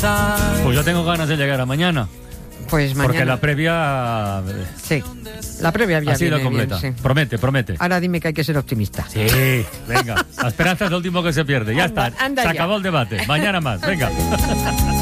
Pues yo tengo ganas de llegar a mañana. Pues mañana. Porque la previa... Sí, la previa ha sido viene completa. Bien, sí. Promete. Ahora dime que hay que ser optimista. Sí, venga. La esperanza es lo último que se pierde. Ya está. Anda Se ya. acabó el debate. Mañana más. Venga.